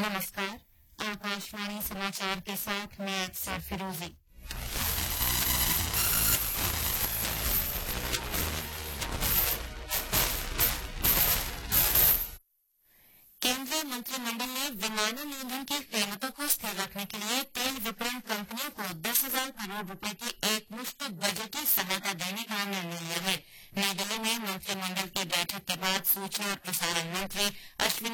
नमस्कार। आकाशवाणी समाचार के साथ मैं अक्सर फिरोजी। केंद्रीय मंत्रिमंडल ने विमानन ईंधन की कीमतों को स्थिर रखने के लिए तेल विपणन कंपनियों को 10,000 करोड़ रुपए की एक मुश्त बजट